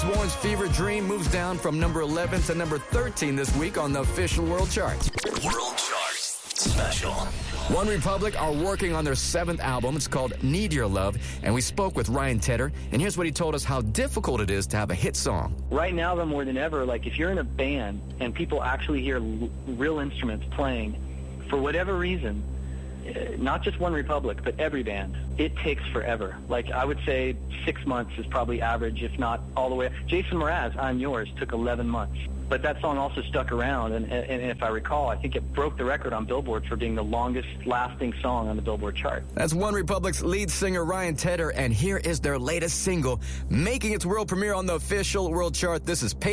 Warren's Fever Dream moves down from number 11 to number 13 this week on the official world charts. World Chart Special. One Republic are working on their 7th album. It's called Need Your Love, and we spoke with Ryan Tedder, and here's what he told us how difficult it is to have a hit song. Right now, though, more than ever, like if you're in a band and people actually hear real instruments playing, for whatever reason, not just One Republic, but every band, it takes forever. Like, I would say 6 months is probably average, if not all the way. Jason Mraz, I'm Yours, took 11 months. But that song also stuck around, and if I recall, I think it broke the record on Billboard for being the longest-lasting song on the Billboard chart. That's One Republic's lead singer, Ryan Tedder, and here is their latest single, making its world premiere on the official world chart. This is